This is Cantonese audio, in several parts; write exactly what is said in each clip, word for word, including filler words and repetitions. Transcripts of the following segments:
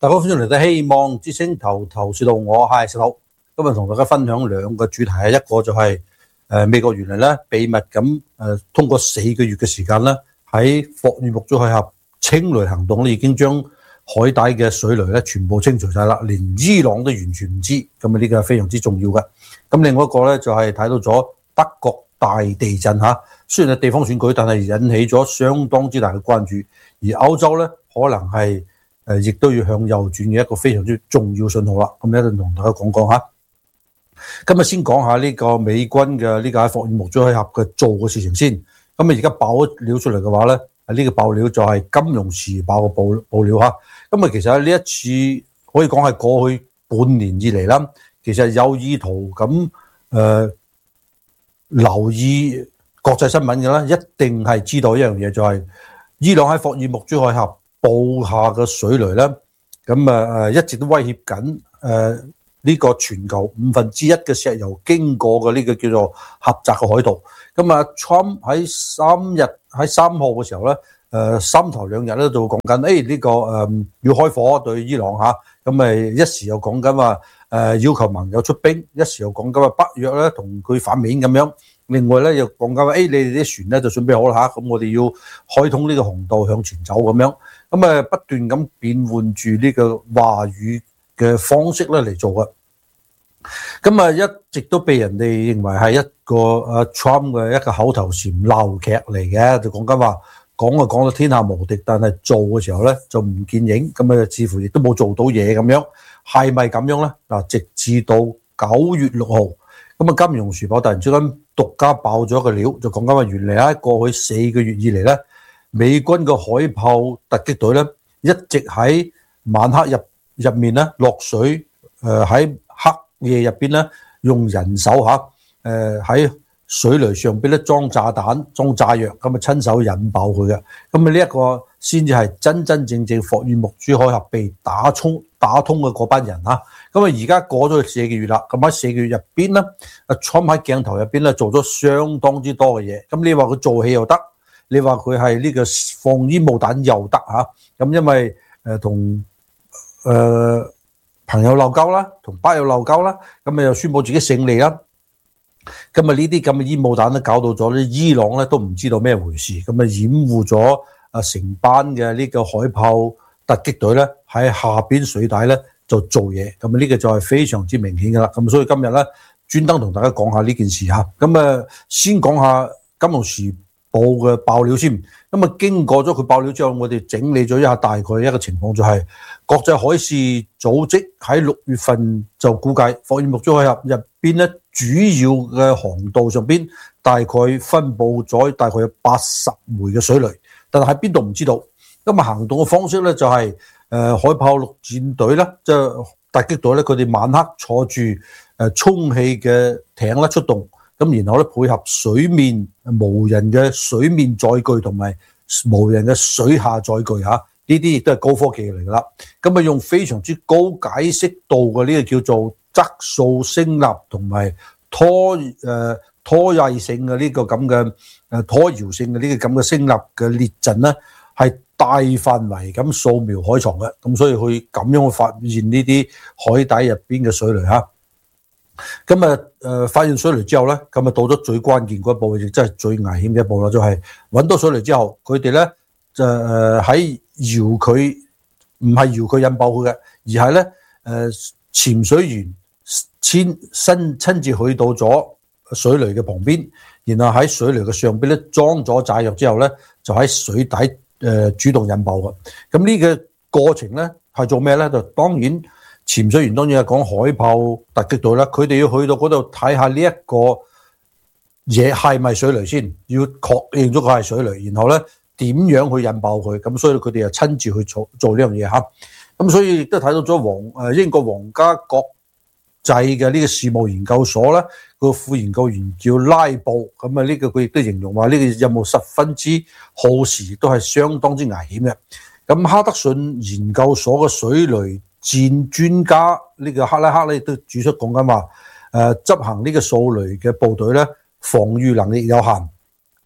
大家歡迎嚟到希望之星頭頭是道，我係石頭。今日同大家分享兩個主題，一個就係、是呃、美國原來咧秘密咁、呃、通過四個月嘅時間咧，喺霍爾木茲海峽清雷行動咧，已經將海底嘅水雷咧全部清除晒啦，連伊朗都完全唔知。咁啊呢個係非常之重要嘅。咁另外一個咧就係、是、睇到咗德國大地震嚇，雖然係地方選舉，但係引起咗相當之大嘅關注。而歐洲咧可能係誒，亦都要向右轉嘅一個非常之重要信號啦。咁一陣同大家講講下。今日先講下呢個美軍嘅呢個喺霍爾木茲海峽嘅做嘅事情先。咁啊而家爆料出嚟嘅話咧，呢、這個爆料就係《金融時報》嘅報報料嚇。咁啊其實呢一次可以講係過去半年以嚟啦，其實有意圖咁誒、呃、留意國際新聞嘅啦，一定係知道一樣嘢，就係伊朗喺霍爾木茲海峽布下嘅水雷咧，咁啊誒一直都威脅緊誒呢個全球五分之一嘅石油經過嘅呢個叫做狹窄嘅海道。咁啊 Trump 喺三日喺三號嘅時候咧，誒三頭兩日咧就講緊誒呢個誒要開火對伊朗嚇，咁咪一時又講緊話誒要求盟友出兵，一時又講緊話北約咧同佢反面咁樣。另外咧又講緊話，誒你哋啲船咧就準備好啦嚇，咁我哋要開通呢個航道向前走咁樣，咁啊不斷咁變換住呢個話語嘅方式咧嚟做嘅，咁啊一直都被人哋認為係一個啊 Trump 嘅一個口頭禪鬧劇嚟嘅，就講緊話講啊講到天下無敵，但係做嘅時候咧就唔見影，咁啊似乎亦都冇做到嘢咁樣，係咪咁樣咧？嗱，直至到九月六號，咁啊《金融時報》突然之間獨家爆咗個料，就講緊話原嚟喺過去四個月以嚟咧，美軍嘅海豹突擊隊咧一直喺晚黑入入面咧落水，誒喺黑夜入邊咧用人手嚇誒喺水雷上邊咧裝炸彈、裝炸藥，咁啊親手引爆佢嘅。咁啊呢一個先至係真真正正霍爾木茲海峽被打通打通嘅嗰班人嚇。咁啊而家過咗四個月啦，咁喺四個月入邊咧，阿 Trump 喺鏡頭入邊咧做咗相當之多嘅嘢。咁你話佢做戲又得，你話佢係呢個放煙霧彈又得嚇。咁因為誒同誒朋友鬧交啦，同班友鬧交啦，咁啊又宣佈自己勝利啦。咁啊呢啲咁嘅煙霧彈咧，搞到咗咧伊朗咧都唔知道咩回事，咁啊掩護咗啊成班嘅呢個海豹突擊隊咧喺下邊水底咧就做嘢，咁啊呢個就係非常之明顯噶啦。咁所以今日咧專登同大家講下呢件事嚇。咁啊先講下金融時報嘅爆料先。咁啊經過咗佢爆料之後，我哋整理咗一下大概一個情況，就係國際海事組織喺六月份就估計霍爾木茲海峽入邊咧主要嘅航道上邊大概分佈咗大概有八十枚嘅水雷，但係喺邊度唔知道。咁啊行動嘅方式咧就係誒海豹陸戰隊咧，即係突擊隊咧，佢哋晚黑坐住誒充氣嘅艇咧出動，咁然後咧配合水面無人嘅水面載具同埋無人嘅水下載具嚇，呢啲亦都係高科技嚟㗎啦。咁啊用非常之高解析度嘅呢個叫做質素聲納同埋拖誒、呃、拖曳性嘅呢個咁嘅誒拖搖性嘅呢個咁嘅聲納嘅列陣咧，係大範圍咁掃描海床嘅，咁所以佢咁樣去發現呢啲海底入邊嘅水雷嚇。咁啊誒發現水雷之後咧，咁啊到咗最關鍵嗰一步，亦真係最危險嘅一步啦，就係、是、揾到水雷之後，佢哋咧就誒喺搖佢，唔係搖佢引爆佢嘅，而係咧誒潛水員親身親自去到咗水雷嘅旁邊，然後喺水雷嘅上邊咧裝咗炸藥之後咧，就喺水底誒、呃、主動引爆嘅。咁呢個過程咧係做咩咧？就當然潛水員當然係講海豹突擊隊啦，佢哋要去到嗰度睇下呢一個嘢係咪水雷先，要確認咗佢係水雷，然後咧點樣去引爆佢。咁所以佢哋又親自去做做呢樣嘢嚇。咁所以亦都睇到咗皇誒英國皇家國際嘅呢個事務研究所咧，個副研究員叫拉布，咁啊呢個佢亦都形容話呢個任務十分之耗時，亦都係相當之危險嘅。咁哈德遜研究所嘅水雷戰專家呢個克拉克咧，亦都指出講緊話，誒執行呢個掃雷嘅部隊咧，防禦能力有限，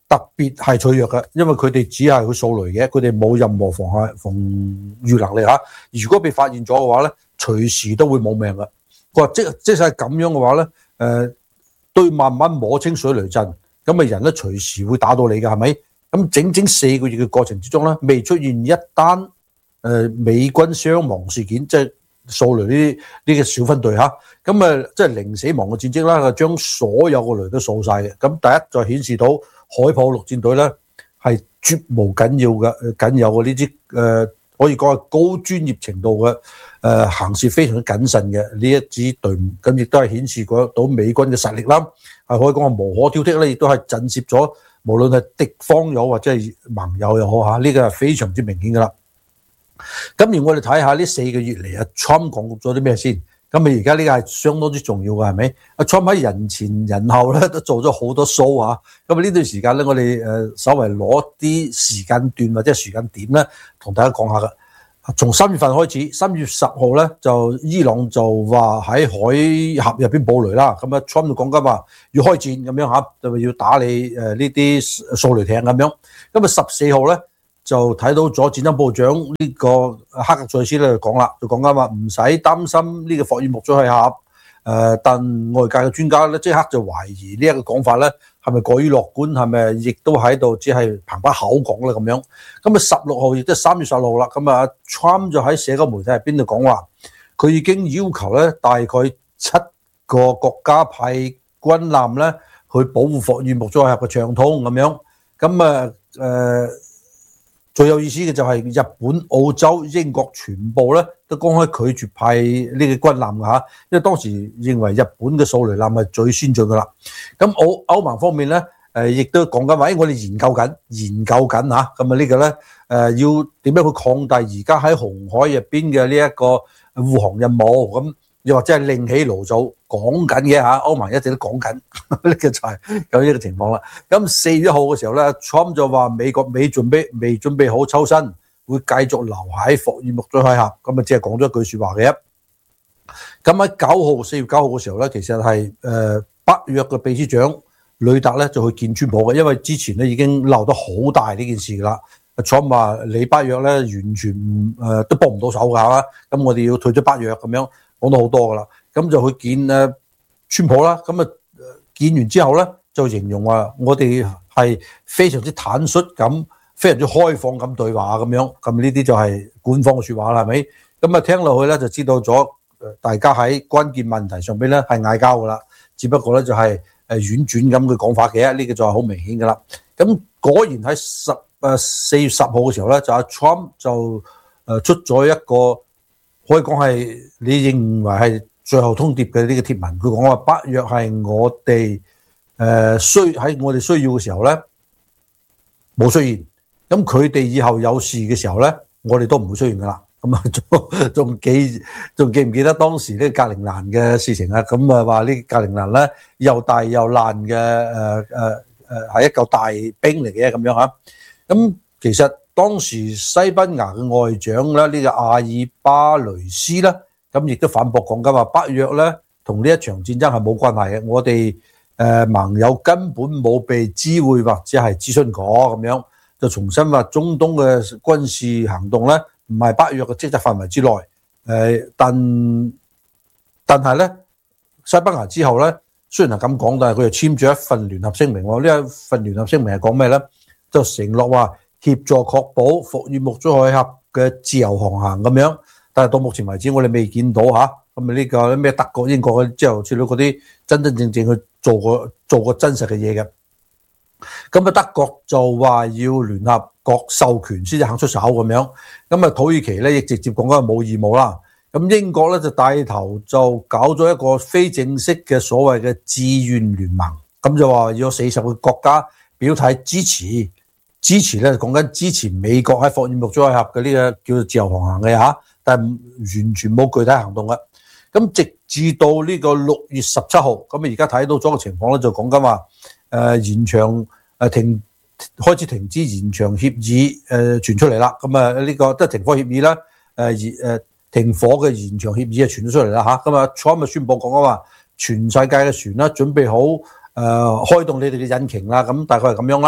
特別係脆弱嘅，因為佢哋只係去掃雷嘅，佢哋冇任何防害防禦能力嚇。如果被發現咗嘅話咧，隨時都會冇命嘅。佢話即即使係咁樣嘅話咧，誒、呃、對慢慢摸清水雷陣，咁啊人咧隨時會打到你嘅，係咪？咁整整四個月嘅過程之中咧，未出現一單誒、呃、美軍傷亡事件，即係掃雷呢啲呢個小分隊嚇，咁啊即係零死亡嘅戰績啦，將所有嘅雷都掃晒嘅。咁第一就顯示到海豹陸戰隊咧係絕無僅要嘅，僅有嘅呢支誒可以講係高專業程度嘅誒、呃、行事非常之謹慎嘅呢一支隊伍，咁亦都係顯示過到美軍嘅實力啦，係可以講係無可挑剔咧，亦都係震懾咗無論係敵方友或者係盟友又好嚇，呢個係非常之明顯噶啦。咁而我哋睇下呢四個月嚟啊 Trump 講咗啲咩先？咁啊而家呢個係相當之重要嘅，係咪？阿 Trump 喺人前人後咧都做咗好多 show 啊！咁啊呢段時間咧，我哋誒稍微攞啲時間段或者時間點咧，同大家講下噶。從三月份開始，三月十號咧就伊朗就話喺海峽入邊布雷啦，咁啊 Trump 就講緊話要開戰咁樣嚇，就要打你誒呢啲掃雷艇咁樣。咁啊十四號咧。就睇到咗戰爭部長呢個克格賽斯咧就講啦，就講緊話唔使擔心呢個霍爾木茲海峽，誒，但外界嘅專家咧即刻就懷疑呢一個講法咧係咪過於樂觀，係咪亦都喺度只係憑把口講咧咁樣。咁啊十六號亦都係三月十六號啦，咁啊 Trump 就喺社交媒體入邊度講話，佢已經要求咧大概七個國家派軍艦咧去保護霍爾木茲海峽嘅暢通咁樣。咁啊誒。最有意思嘅就係日本、澳洲、英國全部咧都公開拒絕派呢個軍艦嘅嚇，因為當時認為日本嘅掃雷艦係最先進嘅啦。咁歐歐盟方面咧，誒亦都講緊話，誒我哋研究緊，研究緊嚇，咁啊呢個咧誒要點樣去擴大而家喺紅海入邊嘅呢一個護航任務咁。又或者係另起爐灶講緊嘅嚇，歐盟一直都講緊，呢個就係有呢個情況啦。咁四月一號嘅時候咧 ，Trump 就話美國未準備未準備好抽身，會繼續留喺霍爾木茲海峽。咁啊，只係講咗一句説話嘅。咁喺九號四月九號嘅時候咧，其實係誒北約嘅秘書長呂特咧就去見川普嘅，因為之前咧已經鬧得好大呢件事啦。Trump 話你北約咧完全誒、呃、都幫唔到手㗎嚇，咁我哋要退出北約咁樣。講到好多噶啦，咁就去見誒川普啦，咁啊見完之後咧就形容話我哋係非常之坦率咁，非常之開放咁對話咁樣，咁呢啲就係官方嘅説話啦，係咪？咁啊聽落去咧就知道咗，大家喺關鍵問題上邊咧係嗌交噶啦，只不過咧就係誒婉轉咁嘅講法嘅，呢、這個就係好明顯噶啦。咁果然喺十誒四月十號嘅時候咧，就阿 Trump 就誒出咗一個。可以講係你認為係最後通牒嘅呢個貼文，佢講話北約係我哋誒需喺我哋需要嘅時候咧冇出現，咁佢哋以後有事嘅時候咧，我哋都唔會出現噶啦。咁啊仲仲記仲記唔記得當時呢個格陵蘭嘅事情啊？咁啊話呢格陵蘭咧又大又爛嘅誒誒誒係一嚿大冰嚟嘅咁樣嚇。咁其實當時西班牙嘅外長咧，呢個阿爾巴雷斯咧，咁亦都反駁講緊話北約咧同呢一場戰爭係冇關係嘅，我哋誒盟友根本冇被知會或者係諮詢過咁樣，就重申話中東嘅軍事行動咧唔係北約嘅職責範圍之內。誒，但但係咧西班牙之後咧，雖然係咁講，但係佢又簽咗一份聯合聲明喎。呢一份聯合聲明係講咩咧？就承諾話協助確保霍爾木茲海峽嘅自由航行咁樣，但係到目前為止我哋未見到嚇，咁啊呢個咩德國、英國之後之類嗰啲真真正正去做個做個真實嘅嘢嘅。咁啊德國就話要聯合國授權先至肯出手咁樣，咁啊土耳其咧亦直接講緊冇義務啦。咁英國咧就帶頭就搞咗一個非正式嘅所謂嘅志願聯盟，咁就話要四十個國家表態支持。支持咧講緊支持美國喺霍爾木茲海峽嘅呢個叫做自由航行嘅嚇，但係完全冇具體行動嘅。咁直至到呢個六月十七號，咁啊而家睇到咗個情況咧，就講緊話誒延長誒停開始停止延長協議誒傳出嚟啦。咁啊呢個都係停火協議啦，誒誒停火嘅延長協議啊傳咗出嚟啦嚇。咁啊 Trump 咪宣佈講緊話全世界嘅船啦準備好誒開動你哋嘅引擎啦，咁大概係咁樣啦。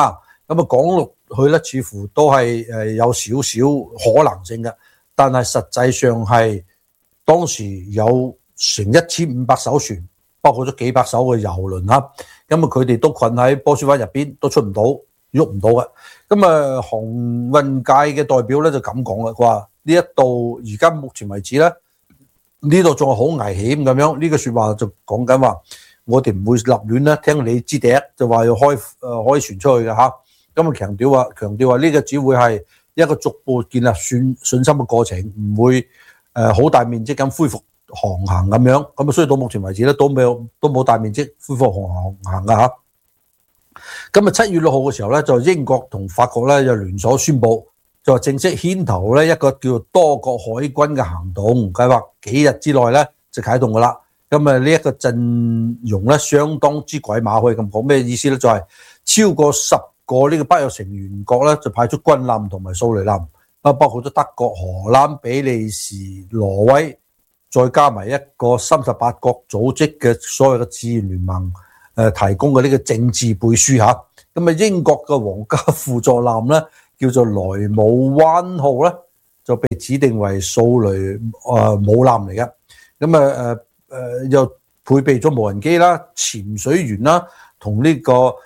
咁啊講落去咧，似乎都係誒有少少可能性嘅，但係實際上係當時有成一千五百艘船，包括咗幾百艘嘅遊輪啦，咁啊佢哋都困喺波斯灣入邊，都出唔到，喐唔到嘅。咁啊航運界嘅代表咧就咁講啦，佢話呢一度而家目前為止咧，呢度仲係好危險咁樣。呢個説話就講緊話，我哋唔會立亂咧聽你支笛就話要開誒開船出去嘅嚇。咁啊強調話強調話呢個只會係一個逐步建立信信心嘅過程，唔會誒好大面積咁恢復航行咁樣。咁啊所以到目前為止咧都冇都冇大面積恢復航行嘅嚇。咁啊七月六號嘅時候咧，就英國同法國咧就聯手宣布，就正式牽頭咧一個叫做多國海軍嘅行動計劃，幾日之內咧就啟動噶啦。咁啊呢一個陣容咧相當之鬼馬，可以咁講。咩意思咧？就係超過十個呢個北約成員國咧就派出軍艦同埋掃雷艦，啊包括咗德國、荷蘭、比利時、挪威，再加埋一個三十八國組織嘅所謂嘅志願聯盟。誒提供嘅呢個政治背書嚇，咁啊英國嘅皇家輔助艦咧叫做萊姆灣號咧，就被指定為掃雷誒母艦嚟嘅。咁啊誒誒又配備咗無人機啦、潛水員啦，同呢個誒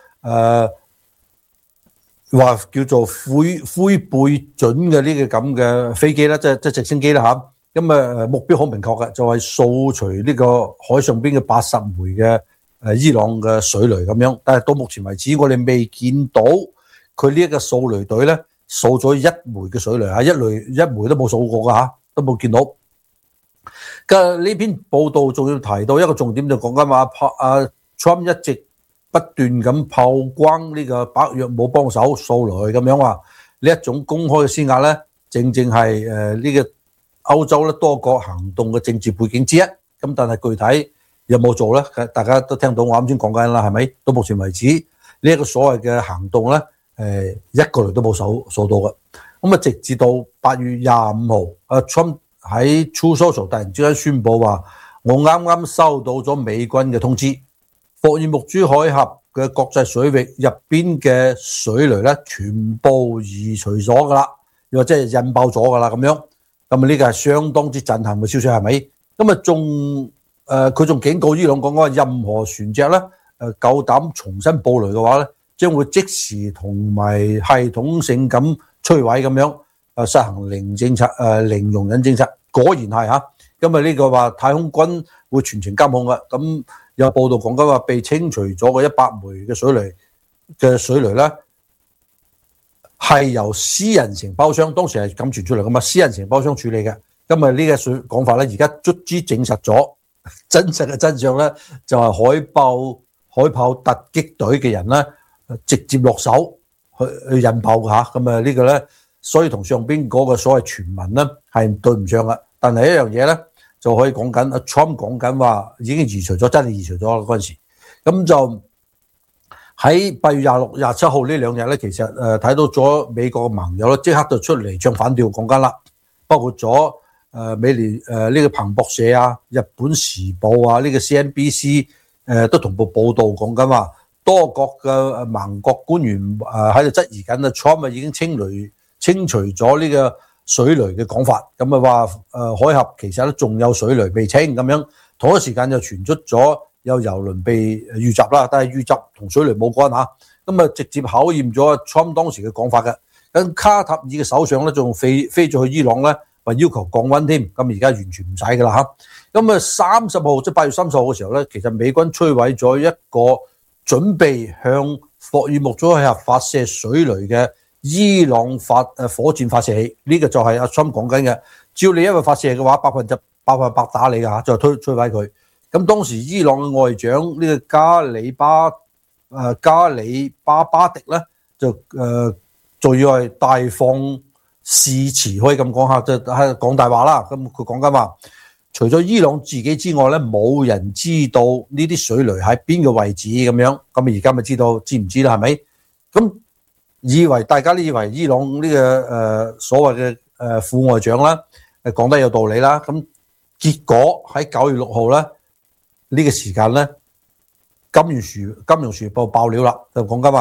話叫做灰灰背準嘅呢個咁嘅飛機啦，即係即係直升機啦嚇。咁啊目標好明確嘅，就係掃除呢個海上邊嘅八十枚嘅。誒伊朗嘅水雷咁樣，但係到目前為止，我哋未見到佢呢一個掃雷隊咧掃咗一枚嘅水雷啊，一雷一枚都冇掃過㗎嚇，都冇見到。嘅呢篇報道仲要提到一個重點，就講緊話，阿 Trump 一直不斷咁炮轟呢個北約冇幫手掃雷咁樣話，呢一種公開嘅施壓咧，正正係誒呢個歐洲咧多國行動嘅政治背景之一。咁但係具體有冇做咧？大家都聽到我啱先講緊啦，係咪？到目前為止，呢一個所謂嘅行動咧，誒一個雷都冇掃掃到嘅。咁啊，直至到八月廿五號，阿 Trump 喺 Truth Social 突然之間宣佈話，我啱啱收到咗美軍嘅通知，霍爾木茲海峽嘅國際水域入邊嘅水雷咧，全部移除咗㗎啦，又或者係引爆咗㗎啦咁樣。咁啊，呢個係相當之震撼嘅消息，係咪？咁啊，仲誒佢仲警告伊朗講話，任何船隻咧誒夠膽重新佈雷嘅話咧，將會即時同埋系統性咁摧毀咁樣，誒實行零政策誒零容忍政策。果然係嚇，因為呢個話太空軍會全程監控嘅。咁有報道講緊話，被清除咗嘅一百枚嘅水雷嘅水雷咧，係由私人承包商當時係咁傳出嚟噶嘛，私人承包商處理嘅。咁啊呢個講法咧，而家卒之證實咗。真實嘅真相咧，就係海豹海豹突擊隊嘅人咧，直接落手去去引爆嘅嚇。咁啊呢個咧，所以同上邊嗰個所謂傳聞咧係對唔上嘅。但係一樣嘢咧，就可以講緊阿 Trump 講緊話已經移除咗，真係移除咗啦嗰陣時。咁就喺八月廿六、廿七號呢兩日咧，其實誒睇到咗美國嘅盟友咧，即刻就出嚟唱反調講緊啦，包括咗。誒美聯誒呢個彭博社啊、日本時報啊、呢、這個 C N B C 誒、呃、都同步報導講緊話，多國嘅盟國官員誒喺度質疑緊啊 Trump 已經清雷清除咗呢個水雷嘅講法，咁啊話誒海峽其實咧仲有水雷未清咁樣，同一時間就傳出咗有郵輪被遇襲啦，但係遇襲同水雷冇關嚇，咁啊直接考驗咗 Trump 當時嘅講法嘅。咁卡塔爾嘅首相咧仲飛飛咗去伊朗咧。話要求降溫添，咁而家完全唔使噶啦嚇。咁啊三十號即係八月三十號嘅時候咧，其實美軍摧毀咗一個準備向霍爾木茲海峽發射水雷嘅伊朗發誒火箭發射器，呢、這個就係阿 Trump 講緊嘅。只要你因為發射嘅話，百分之百分百打你噶嚇，就推摧毀佢。咁當時伊朗嘅外長呢個加里巴誒、呃、加里巴巴迪咧，就誒仲要係大放誓詞，可以咁講下，就係講大話啦。咁佢講緊話，除咗伊朗自己之外咧，冇人知道呢啲水雷喺邊個位置咁樣。咁而家咪知道，知唔知啦？係咪？咁以為大家都以為伊朗呢、這個誒、呃、所謂嘅誒副外長啦，誒講得有道理啦。咁結果喺九月六號咧，呢、這個時間咧，金融時金融時報爆料啦，就講緊話。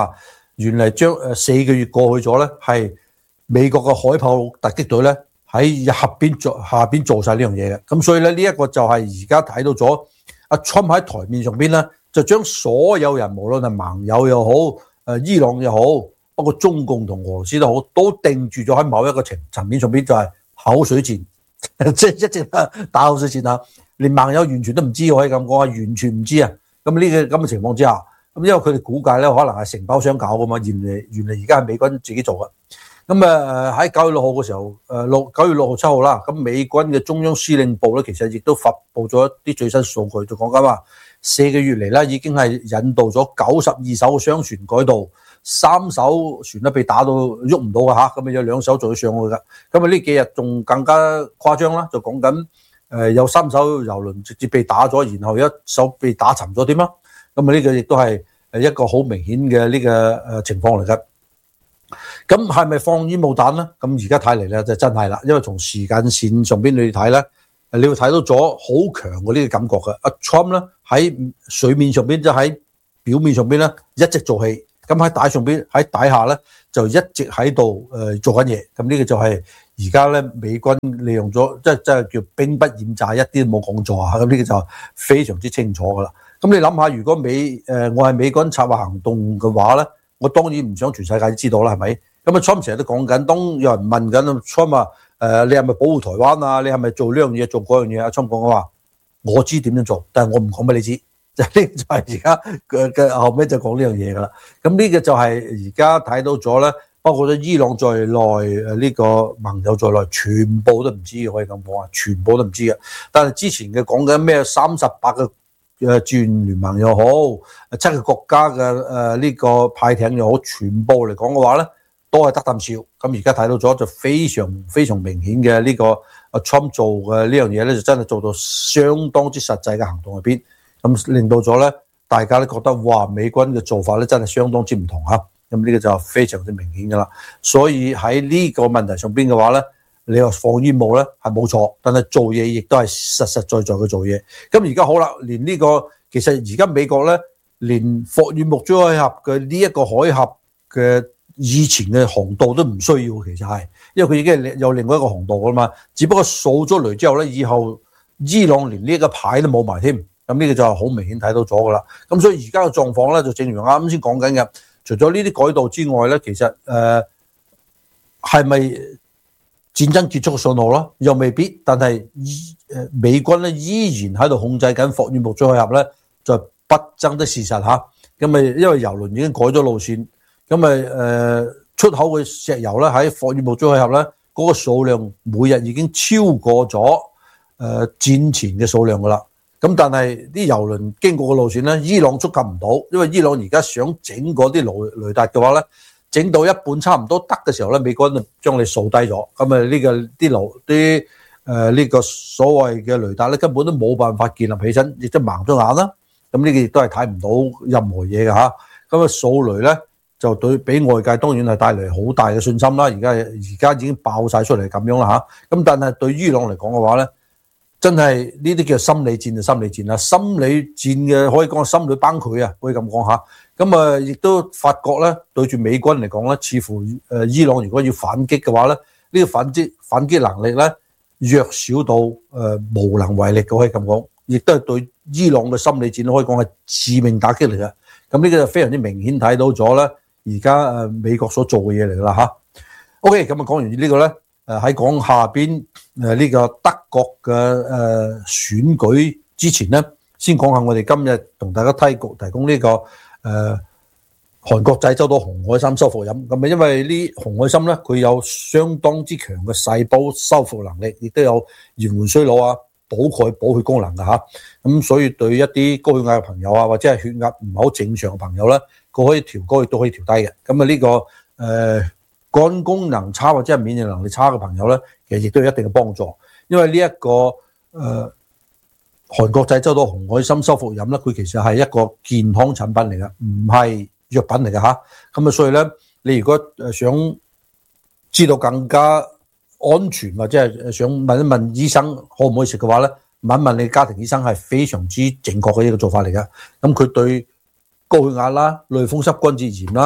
原來將誒四個月過去咗咧，係美國嘅海豹突擊隊咧喺下邊做下邊做晒呢樣嘢嘅。咁所以咧呢一個就係而家睇到咗阿 Trump 喺台面上邊咧，就將所有人無論係盟友又好，誒伊朗又好，包括中共同俄羅斯都好，都定住咗喺某一個層層面上邊，就係口水戰，即係一直打口水戰啊！連盟友完全都唔知，可以咁講啊，完全唔知啊！咁呢個咁嘅情況之下，咁因為佢哋估計咧，可能係承包商搞噶嘛，原嚟原嚟而家係美軍自己做嘅。咁誒喺九月六號嘅時候，誒六九月六號七號啦，咁美軍嘅中央司令部咧，其實亦都發布咗一啲最新數據，就講緊話四個月嚟咧，已經係引導咗九十二艘商船改道，三艘船咧被打到喐唔到嘅嚇，咁啊有兩艘仲要上去嘅。咁啊呢幾日仲更加誇張啦，就講緊誒有三艘郵輪直接被打咗，然後一艘被打沉咗添啦。咁啊呢個亦都係誒一個好明顯嘅呢個誒情況嚟嘅。咁係咪放煙霧彈咧？咁而家睇嚟咧就真係啦，因為從時間線上邊你睇咧，你會睇到咗好強嘅呢個感覺嘅。阿 Trump 咧喺水面上邊即係喺表面上邊咧一直做戲，咁喺底上邊喺底下咧就一直喺度誒做緊嘢。咁呢個就係而家咧美軍利用咗，即係即係叫兵不厭詐，一啲都冇講錯啊！咁呢個就非常之清楚噶啦。咁你諗下，如果美誒我係美軍策劃行動嘅話咧，我當然唔想全世界都知道啦，係咪？咁啊 Trump 成日都講緊，當有人問緊 Trump 啊，誒你係咪保護台灣啊？你係咪做呢樣嘢做嗰樣嘢？阿 Trump 講話，我知點樣做，但係我唔講俾你知。就呢就係而家嘅嘅後尾就講呢樣嘢噶啦。咁呢個就係而家睇到咗咧，包括咗伊朗在內，誒呢個盟友在內，全部都唔知嘅，可以咁講啊，全部都唔知嘅。但係之前嘅講緊咩三十八個誒志願聯盟又好，七個國家嘅誒呢個派艇又好，全部嚟講嘅話咧，都係得啖笑。咁而家睇到咗就非常非常明顯嘅呢個阿 Trump 做嘅呢樣嘢咧，就真係做到相當之實際嘅行動入邊，咁令到咗咧大家都覺得哇，美軍嘅做法咧真係相當之唔同嚇。咁呢個就非常之明顯噶啦。所以喺呢個問題上邊嘅話咧，你話放煙霧咧係冇錯，但係做嘢亦都係實實在在嘅做嘢。咁而家好啦，連呢個其實而家美國咧，連霍爾木茲海峽嘅呢一個海峽嘅以前嘅航道都唔需要，其實係因為佢已經係有另外一個航道噶嘛。只不過掃咗雷之後咧，以後伊朗連呢一個牌都冇埋添。咁呢個就係好明顯睇到咗噶啦。咁所以而家嘅狀況咧，就正如啱先講緊嘅，除咗呢啲改道之外咧，其實誒係咪戰爭結束嘅信號咯？又未必。但係依誒美軍咧依然喺度控制緊霍爾木茲海峽咧，就不爭的事實嚇。咁咪因為油輪已經改咗路線。咁咪誒出口嘅石油咧喺霍爾木茲海峽咧，嗰個數量每日已經超過咗誒、呃、戰前嘅數量噶啦。咁但係啲油輪經過嘅路線咧，伊朗觸及唔到，因為伊朗而家想整嗰啲雷雷達嘅話咧，整到一半差唔多得嘅時候咧，美國就將你掃低咗。咁啊呢個啲路啲誒呢個所謂嘅雷達咧，根本都冇辦法建立起身，亦都盲咗眼啦。咁呢個亦都係睇唔到任何嘢嘅嚇。咁啊掃雷咧，就對俾外界當然係帶嚟好大嘅信心啦。而家而家已經爆晒出嚟咁樣啦嚇。咁但係對伊朗嚟講嘅話咧，真係呢啲叫心理戰就心理戰啦。心理戰嘅可以講係心理崩潰啊，可以咁講下。咁啊，亦都發覺咧，對住美軍嚟講咧，似乎誒伊朗如果要反擊嘅話咧，呢個反擊反擊能力咧弱小到誒無能為力嘅，可以咁講。亦都係對伊朗嘅心理戰可以講係致命打擊嚟嘅。咁呢個就非常之明顯睇到咗咧。而家誒美國所做嘅嘢嚟啦嚇。OK，咁啊講完呢個咧，誒喺講下邊誒呢個德國嘅誒選舉之前咧，先講下我哋今日同大家提供提供呢個誒韓國濟州島紅海參修復飲。咁啊，因為呢紅海參咧，佢有相當之強嘅細胞修復能力，亦都有延緩衰老啊、補鈣補血功能嘅嚇。咁所以對一啲高血壓嘅朋友啊，或者係血壓唔係好正常嘅朋友咧，佢可以調高亦都可以調低嘅。咁啊呢個誒、呃、肝功能差或者係免疫能力差嘅朋友咧，其實亦都有一定嘅幫助。因為呢、這、一個誒、呃、韓國濟州島紅海參修復飲咧，佢其實係一個健康產品嚟嘅，唔係藥品嚟嘅嚇。咁啊所以咧，你如果誒想知道更加安全或者係想問一問醫生可唔可以食嘅話咧，問一問你家庭醫生係非常之正確嘅一個做法嚟嘅。咁佢對高血壓啦、類風濕關節炎啦，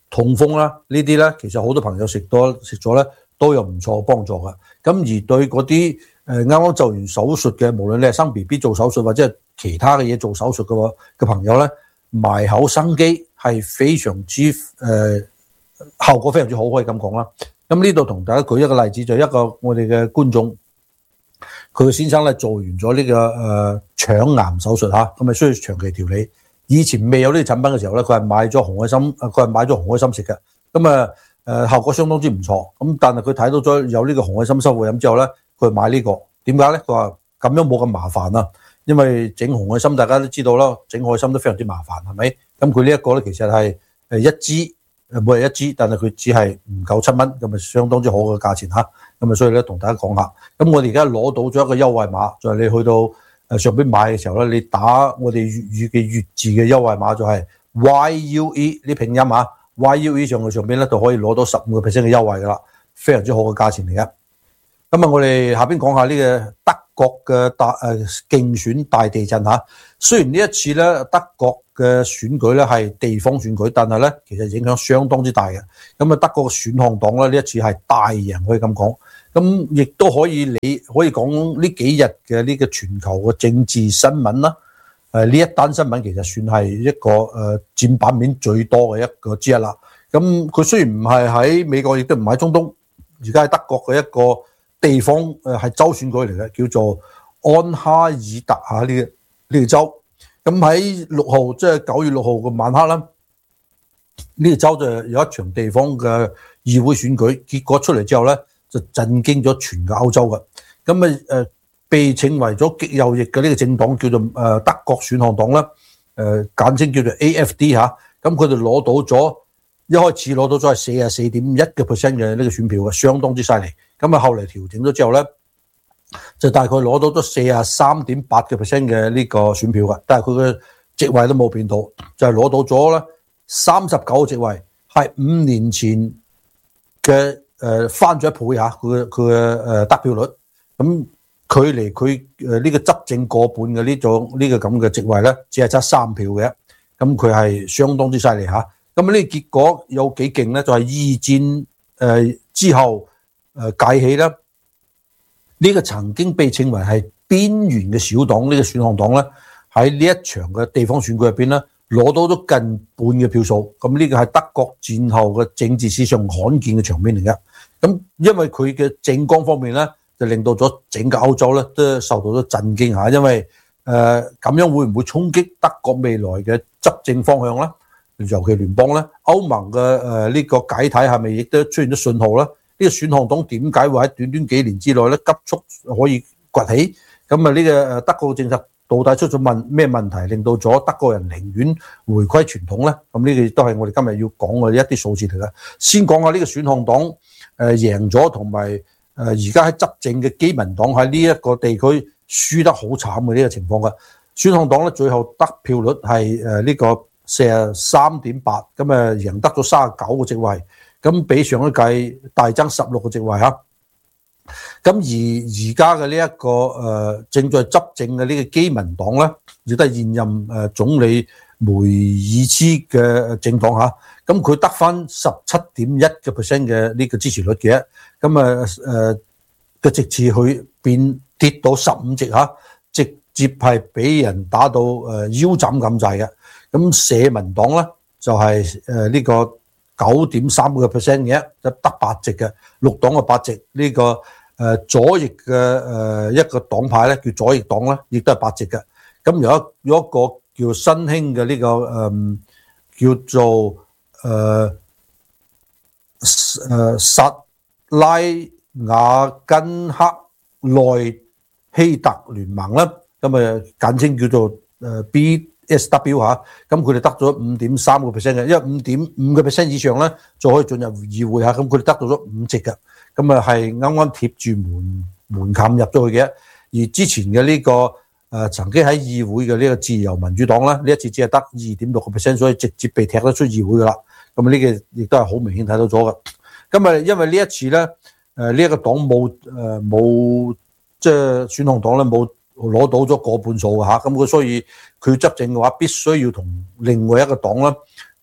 痛風啦呢啲咧，其實好多朋友食多食咗咧都有唔錯幫助嘅。咁而對嗰啲誒啱啱做完手術嘅，無論你係生 B B 做手術或者係其他嘅嘢做手術嘅嘅朋友咧，埋口生肌係非常之誒、呃、效果非常之好，可以咁講啦。咁呢度同大家舉一個例子，就係、一個我哋嘅觀眾，佢嘅先生咧做完咗呢、這個誒、呃、腸癌手術嚇，咁啊需要長期調理。以前未有呢啲產品嘅時候咧，佢係買咗紅海參，佢係買咗紅海參食嘅，咁啊誒效果相當之唔錯。咁但係佢睇到咗有呢個紅海參收穫飲之後咧，佢買呢、這個點解咧？佢話咁樣冇咁麻煩啊，因為整紅海參大家都知道啦，整海參都非常之麻煩，係咪？咁佢呢一個咧其實係誒一支誒每日一支，但係佢只係唔夠七蚊，咁啊相當之好嘅價錢嚇。咁啊所以咧同大家講下，咁我哋而家攞到咗一個優惠碼，就係、是、你去到誒上邊買嘅時候咧，你打我哋粵語嘅粵字嘅優惠碼就係 Y U E 呢拼音啊 ，Y U E 上去上邊咧就可以攞到十五個 percent 嘅優惠噶啦，非常之好嘅價錢嚟嘅。咁啊，我哋下邊講下呢個德國嘅大誒競選大地震嚇。雖然呢一次咧德國嘅選舉咧係地方選舉，但係咧其實影響相當之大嘅。咁啊，德國嘅選項黨咧呢一次係大贏，可以咁講。咁亦都可以你可以講呢幾日嘅呢個全球嘅政治新聞啦。誒呢一單新聞其實算係一個誒佔版面最多嘅一個之一啦。咁佢雖然唔係喺美國，亦都唔係喺中東，而家係德國嘅一個地方誒係州選舉嚟嘅，叫做安哈爾特啊呢個呢個州。咁喺六號即係九月六號嘅晚黑啦，呢個州就有一場地方嘅議會選舉，結果出嚟之後咧，就震驚咗全個歐洲嘅。咁啊誒被稱為咗極右翼嘅呢個政黨叫做誒德國選項黨啦，誒簡稱叫做 A F D 嚇。咁佢哋攞到咗一開始攞到咗係四十四點一嘅 percent 嘅呢個選票嘅，相當之犀利。咁啊後嚟調整咗之後咧，就大概攞到咗四十三點八嘅 percent 嘅呢個選票嘅，但係佢嘅席位都冇變到，就係、是、攞到咗咧三十九個席位，係五年前嘅誒、呃、翻咗一倍嚇，佢嘅佢嘅誒得票率。咁距離佢誒呢個執政過半嘅呢種呢個咁嘅席位咧，只係差三票嘅，咁佢係相當之犀利嚇。咁呢個結果有幾勁咧？就係、是、二戰誒、呃、之後誒計、呃、起咧。呢個曾經被稱為係邊緣嘅小黨，呢個選項黨咧，喺呢一場嘅地方選舉入邊咧，攞到咗近半嘅票數。咁呢個係德國戰後嘅政治史上罕見嘅場面嚟嘅。咁因為佢嘅政綱方面咧，就令到咗整個歐洲咧都受到咗震驚嚇。因為誒咁樣會唔會衝擊德國未來嘅執政方向咧？尤其聯邦咧，歐盟嘅誒呢個解體係咪亦都出現咗信號咧？呢個選項黨點解會喺短短幾年之內咧急速可以崛起？咁啊呢個誒德國嘅政策到底出咗問咩問題，令到咗德國人寧願回歸傳統咧？咁呢個亦都係我哋今日要講嘅一啲數字嚟嘅。先講下呢個選項黨誒贏咗，同埋誒而家喺執政嘅基民黨喺呢一個地區輸得好慘嘅呢個情況嘅。選項黨咧最後得票率係誒呢個四十三點八，咁誒贏得咗三十九個席位。咁比上一屆大增十六個席位嚇，咁而而家嘅呢一個誒正在執政嘅呢個基民黨咧，亦都係現任誒總理梅爾茨嘅政黨嚇，咁佢得翻十七點一嘅 percent 嘅呢個支持率嘅，咁啊誒嘅直至去變跌到十五席嚇，直接係俾人打到誒腰斬咁滯嘅，咁社民黨咧就係誒呢個九點三個 percent 嘅，就得八席嘅，綠黨嘅八席，呢、這個誒、呃、左翼嘅誒、呃、一個黨派咧，叫左翼黨咧，亦都係八席嘅。咁有一有一個叫新興嘅呢個誒、呃、叫做誒誒薩拉雅根克內希特聯盟啦，咁啊簡稱叫做誒 B S W 嚇，咁佢哋得咗五點三個 percent 嘅，因為五點五個 percent 以上咧，就可以進入議會嚇，咁佢哋得到咗五席嘅，咁啊係啱啱貼住門門檻入咗去嘅。而之前嘅呢、這個誒、呃、曾經喺議會嘅呢個自由民主黨咧，呢一次只係得二點六個 percent， 所以直接被踢得出議會噶啦。咁呢個亦都係好明顯睇到咗嘅。咁啊，因為呢一次咧，誒呢一個黨冇誒冇即係選項黨咧冇攞到咗過半數嘅嚇，咁佢所以佢執政嘅話，必須要同另外一個黨咧，再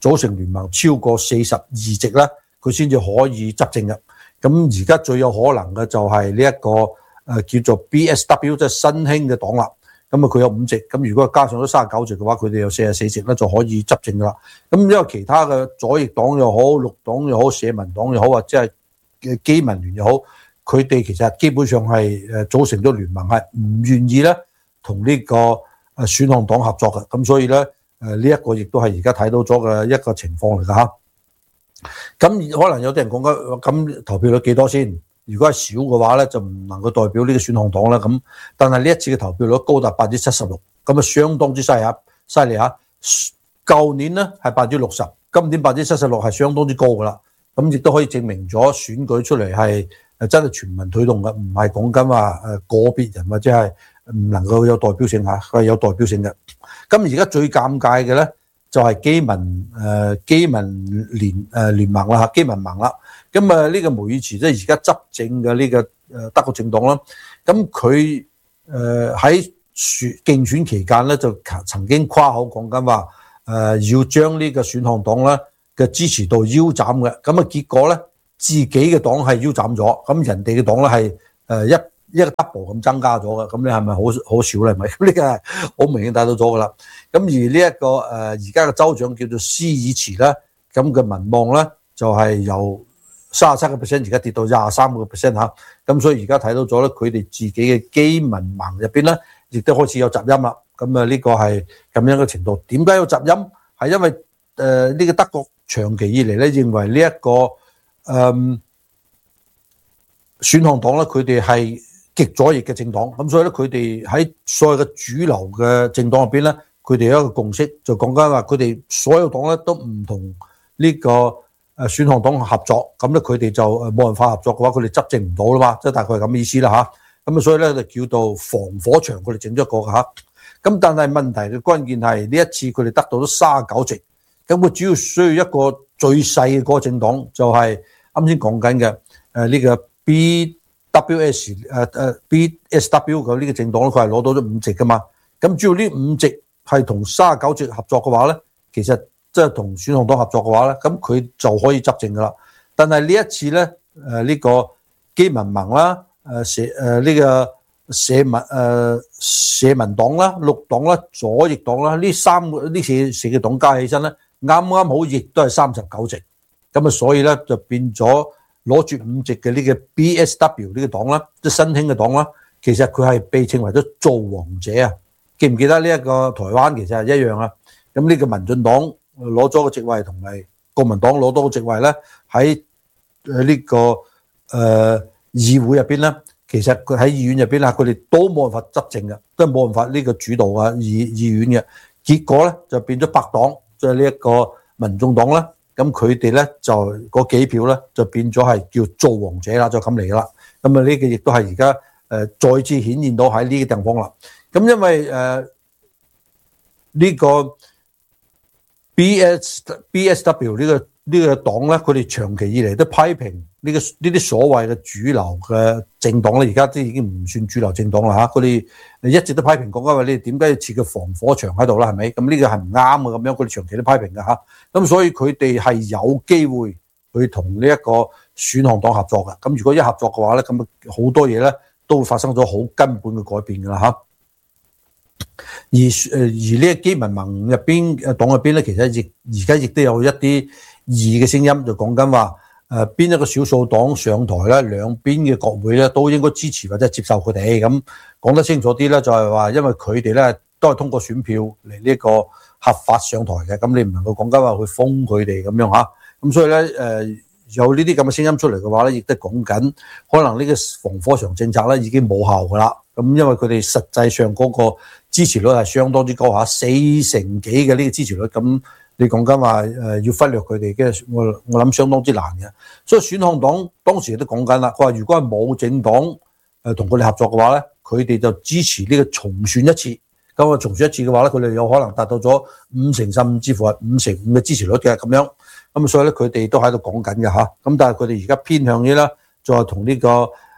組成聯盟超過四十二席咧，佢先至可以執政嘅。咁而家最有可能嘅就係呢一個誒、呃、叫做 B S W， 即係新興嘅黨啦。咁啊佢有五席，咁如果加上咗三十九席嘅話，佢哋有四十四席咧就可以執政噶啦。咁因為其他嘅左翼黨又好、綠黨又好、社民黨又好，或者係嘅基民聯又好，佢哋其實基本上係誒組成咗聯盟，係唔願意咧同呢個誒選項黨合作嘅。咁所以咧誒呢一個亦都係而家睇到咗嘅一個情況嚟㗎嚇。咁可能有啲人講緊咁投票率幾多先？如果係少嘅話咧，就唔能夠代表呢個選項黨啦。咁但係呢一次嘅投票率高達百分之七十六，咁啊相當之犀利嚇，犀利嚇。舊年咧係百分之六十，今年百分之七十六係相當之高㗎啦。咁亦都可以證明咗選舉出嚟係誒真係全民推動嘅，唔係講緊話誒個別人或者係唔能夠有代表性嚇，係有代表性嘅。咁而家最尷尬嘅咧就係基民誒基民聯誒聯盟啦嚇，基民盟啦。咁啊呢個梅爾茨即係而家執政嘅呢個誒德國政黨啦。咁佢誒喺選競選期間咧就曾經誇口講緊話誒要將呢個選項黨咧嘅支持度腰斬嘅。咁啊結果咧自己嘅黨係腰斬咗，咁人哋嘅黨咧係誒一一個 double 咁增加咗嘅。咁你係咪好好少咧？係咪？咁呢個係好明顯睇到咗噶啦。咁而呢一個誒而家嘅州長叫做施爾茨咧，咁嘅民望咧就係由三十七個 percent 而家跌到廿三個 percent 嚇。咁所以而家睇到咗咧，佢哋自己嘅基民盟入邊咧，亦都開始有雜音啦。咁啊呢個係咁樣嘅程度。點解有雜音？係因為誒呢、呃這個德國長期以嚟咧認為呢、這、一個誒、嗯、選項黨咧，佢哋係極左翼嘅政黨。咁所以咧，佢哋喺所有嘅主流嘅政黨入邊咧，佢哋有一個共識，就講緊話佢哋所有黨咧都唔同呢個誒選項黨合作。咁咧佢哋就冇辦法合作嘅話，佢哋執政唔到啦嘛，即係大概係咁嘅意思啦嚇。咁啊，所以咧就叫做防火牆，佢哋整咗一個嚇。咁但係問題嘅關鍵係呢一次佢哋得到咗三十九席，咁佢主要需要一個最細嘅嗰個政黨，就係啱先講緊嘅誒呢個 B W S 誒誒 B S W 嘅呢個政黨咧，佢係攞到咗五席噶嘛。咁主要呢五席係同三十九席合作嘅話咧，其實即係同選項黨合作嘅話咧，咁佢就可以執政噶啦。但係呢一次咧誒呢個基民盟啦，誒社誒呢個社民誒社民黨啦、綠黨啦、左翼黨啦，呢三個呢四四個黨加起身咧，啱啱好亦都係三十九席。咁啊，所以咧就變咗攞住五席嘅呢個 B S W 呢個黨啦，即係新興嘅黨啦，其實佢係被稱為咗造王者啊！記唔記得呢一個台灣其實係一樣啊？咁呢個民進黨攞咗個席位，同埋國民黨攞多個席位咧，喺誒呢個誒、呃、議會入邊咧，其實佢喺議院入邊啦，佢哋都冇辦法執政嘅，都係冇辦法呢個主導啊議議院嘅。結果咧就變咗白黨，即係呢一個民眾黨啦。咁佢哋咧就嗰幾票咧就變咗係叫造王者啦，就咁嚟噶啦。咁啊呢個亦都係而家誒再次顯現到喺呢個地方啦。咁因為誒呢、呃這個 B S B S W 呢、這個呢、這個黨咧，佢哋長期以嚟都批評呢、這個呢啲所謂嘅主流嘅政黨咧，而家都已經唔算主流政黨啦嚇。佢哋一直都批評講緊話，你哋點解要設個防火牆喺度啦？係咪？咁呢個係唔啱嘅咁樣，佢哋長期都批評嘅嚇。咁所以佢哋係有機會去同呢一個選項黨合作嘅。咁如果一合作嘅話咧，咁好多嘢咧都會發生咗好根本嘅改變㗎啦嚇。而誒而呢個基民盟入邊誒黨入邊咧，其實亦而家亦都有一啲異嘅聲音，就講緊話誒邊一個少數黨上台咧，兩邊嘅國會咧都應該支持或者接受佢哋。咁講得清楚啲咧，就係話因為佢哋咧都係通過選票嚟呢個合法上台嘅，咁你唔能夠講緊話去封佢哋咁樣嚇。咁所以咧誒、呃、有呢啲咁嘅聲音出嚟嘅話咧，亦都講緊可能呢個防火牆政策咧已經冇效噶啦。咁因為佢哋實際上嗰個支持率係相當之高嚇，四成幾嘅呢個支持率。咁你講緊話誒要忽略佢哋嘅，我我諗相當之難嘅。所以選項黨當時都講緊啦，佢話如果係冇政黨誒同佢哋合作嘅話咧，佢哋就支持呢個重選一次。咁啊重選一次嘅話咧，佢哋有可能達到咗五成甚至乎係五成五嘅支持率嘅咁樣。咁所以咧佢哋都喺度講緊嘅嚇。咁但係佢哋而家偏向於咧，再同呢個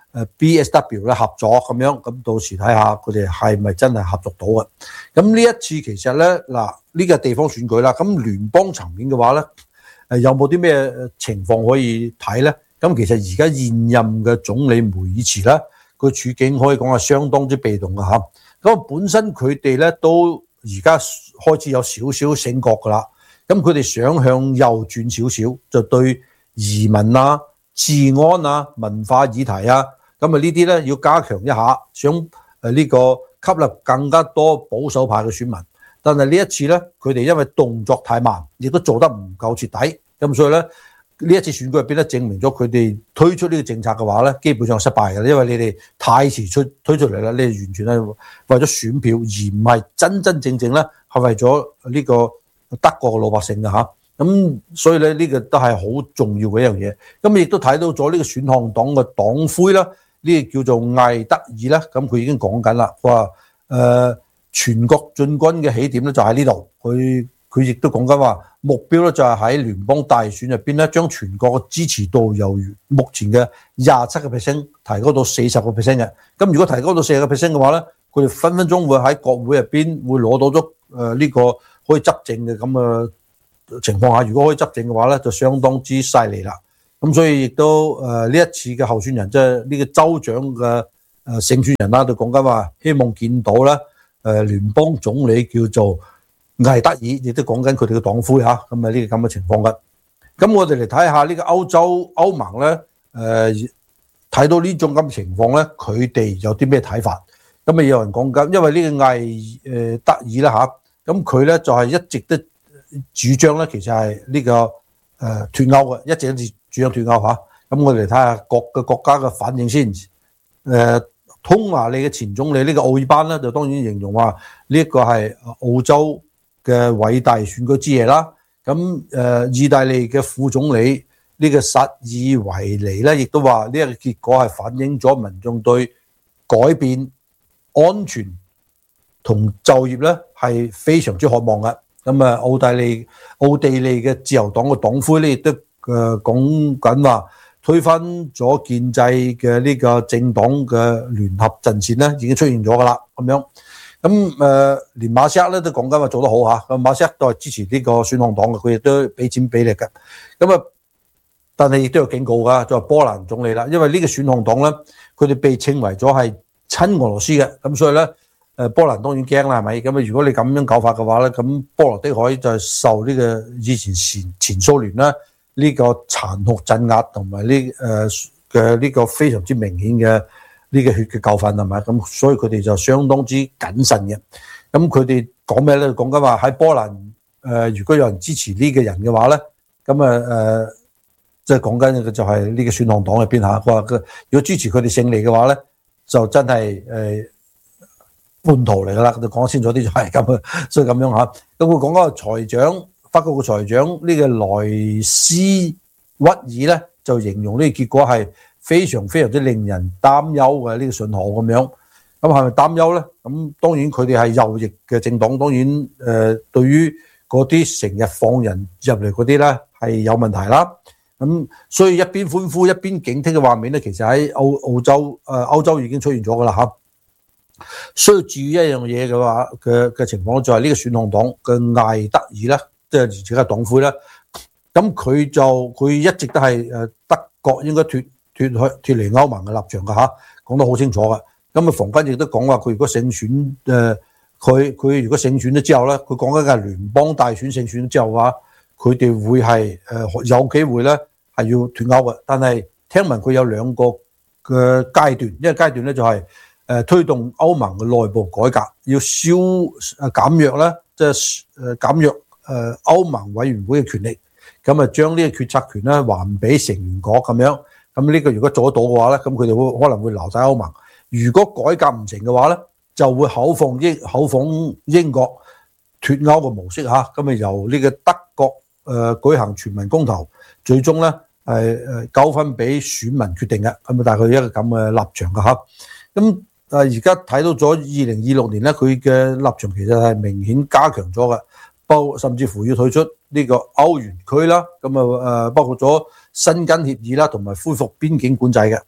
誒 B S W 咧合作咁樣，咁到時睇下佢哋係咪真係合作到嘅。咁呢一次其實咧嗱，呢個地方選舉啦，咁聯邦層面嘅話咧，誒有冇啲咩情況可以睇咧？咁其實而家現任嘅總理梅爾茨咧，個處境可以講係相當之被動嘅嚇。咁本身佢哋咧都而家開始有少少醒覺㗎啦。咁佢哋想向右轉少少，就對移民啊、治安啊、文化議題啊，咁啊呢啲咧要加強一下，想誒呢個吸納更加多保守派嘅選民。但係呢一次咧，佢哋因為動作太慢，亦都做得唔夠徹底，咁所以咧呢一次選舉入邊咧，證明咗佢哋推出呢個政策嘅話咧，基本上失敗嘅，因為你哋太遲出推出嚟啦，你哋完全係為咗選票，而唔係真真正正咧係為咗呢個德國嘅老百姓嘅嚇。咁所以咧呢個都係好重要嘅一樣嘢。咁亦都睇到咗呢個選項黨嘅黨魁啦，呢個叫做艾德爾啦，咁佢已經講緊啦，話誒全國進軍嘅起點咧就喺呢度，佢。佢亦都講緊話目標咧就係喺聯邦大選入邊咧，將全國嘅支持度由目前嘅廿七個 percent 提高到四十個 percent 嘅。咁如果提高到四十個 percent 嘅話咧，佢哋分分鐘會喺國會入邊會攞到咗誒呢個可以執政嘅咁嘅情況下。如果可以執政嘅話咧，就相當之犀利啦。咁所以亦都誒呢一次嘅候選人即係呢個州長嘅誒勝選人啦，就講緊話希望見到咧誒聯邦總理叫做艾德爾，亦都講緊佢哋嘅黨魁嚇，咁啊呢個咁嘅情況嘅。咁我哋嚟睇下呢個歐洲歐盟咧，誒、呃、睇到呢種咁嘅情況咧，佢哋有啲咩睇法？咁啊有人講緊，因為呢個艾誒德爾啦嚇，咁佢咧就係、是、一直都主張咧，其實係呢、這個誒脱歐嘅，一直都主張脱歐嚇。咁我哋嚟睇下各個國家嘅反應先。誒、呃，匈牙利嘅前總理呢個奧爾班咧，就當然形容話呢一個係澳洲嘅偉大選舉之夜啦，咁誒，意大利嘅副總理呢個薩爾維尼咧，亦都話呢一個結果係反映咗民眾對改變、安全同就業咧係非常之渴望嘅。咁啊，奧地利奧地利嘅自由黨嘅黨魁咧亦都誒講緊話推翻咗建制嘅呢個政黨嘅聯合陣線咧，已經出現咗噶啦，咁樣。咁誒、呃，連馬斯克咧都講緊話做得好嚇，咁馬斯克都係支持呢個選項黨嘅，佢亦都俾錢俾力嘅。咁啊，但係亦都有警告㗎，就係波蘭總理啦，因為呢個選項黨咧，佢哋被稱為咗係親俄羅斯嘅，咁所以咧誒波蘭當然驚啦，係咪？咁啊，如果你咁樣搞法嘅話咧，咁波羅的海就係受呢個以前前前蘇聯啦呢個殘酷鎮壓同埋呢誒嘅呢個非常之明顯嘅。呢個血嘅教訓係咪？咁所以佢哋就相當之謹慎嘅。咁佢哋講咩咧？講緊話喺波蘭誒、呃，如果有人支持呢個人嘅話咧，咁啊誒，即係講緊嘅就係呢個選項黨入邊嚇。佢話佢如果支持佢哋勝利嘅話咧，就真係誒叛徒嚟㗎啦。就講清楚啲就係咁啊，所以咁樣嚇。咁佢講嗰個財長，法國嘅財長呢個萊斯屈爾咧，就形容呢個結果係非常非常之令人擔憂嘅呢個信號咁樣，咁係咪擔憂咧？咁當然佢哋係右翼嘅政黨，當然誒、呃、對於嗰啲成日放人入嚟嗰啲咧係有問題啦。咁所以一邊歡呼一邊警惕嘅畫面咧，其實喺澳澳洲誒歐洲已經出現咗噶啦嚇。需要注意一樣嘢嘅話嘅嘅情況就係呢個選項黨嘅艾德爾咧，即係而且嘅黨魁咧，咁佢就佢一直都係誒德國應該脱。脱去脱離歐盟嘅立場嘅嚇，講得好清楚嘅。咁啊，房間亦都講話佢如果勝選誒，佢佢如果勝選咗之後咧，佢講緊嘅係聯邦大選勝選咗之後嘅話，佢哋會係誒有機會咧係要脱歐嘅。但係聽聞佢有兩個嘅階段，一個階段咧就係誒推動歐盟嘅內部改革，要消誒減弱咧，即係誒減弱誒歐盟委員會嘅權力，咁啊將呢個決策權咧還俾成員國咁樣。咁呢個如果做得到嘅話咧，咁佢哋會可能會留喺歐盟。如果改革唔成嘅話咧，就會口奉英口奉英國脱歐嘅模式嚇。咁啊由呢個德國誒、呃、舉行全民公投，最終咧係誒糾紛俾選民決定嘅。咁啊，大概一個咁嘅立場嘅嚇。咁誒而家睇到咗二零二六年咧，佢嘅立場其實係明顯加強咗嘅，包甚至乎要退出呢個歐元區啦。咁啊誒包括咗申根協議啦，同埋恢復邊境管制嘅。